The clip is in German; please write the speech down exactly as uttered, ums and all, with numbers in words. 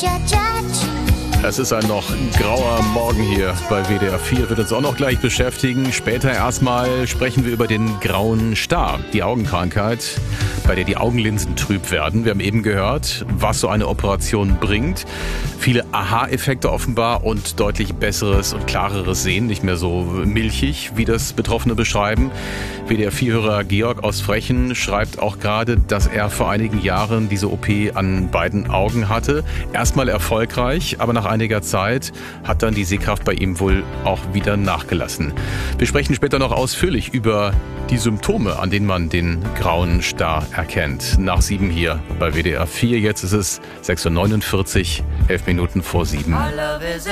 Es ist ein noch grauer Morgen hier bei W D R vier, wird uns auch noch gleich beschäftigen. Später erstmal sprechen wir über den grauen Star, die Augenkrankheit, bei der die Augenlinsen trüb werden. Wir haben eben gehört, was so eine Operation bringt. Viele Aha-Effekte offenbar und deutlich besseres und klareres Sehen, nicht mehr so milchig, wie das Betroffene beschreiben. W D R vier-Hörer Georg aus Frechen schreibt auch gerade, dass er vor einigen Jahren diese O P an beiden Augen hatte. Erstmal erfolgreich, aber nach einiger Zeit hat dann die Sehkraft bei ihm wohl auch wieder nachgelassen. Wir sprechen später noch ausführlich über die Symptome, an denen man den grauen Star erkennt. Nach sieben hier bei W D R vier. Jetzt ist es sechs Uhr neunundvierzig, elf Minuten vor sieben.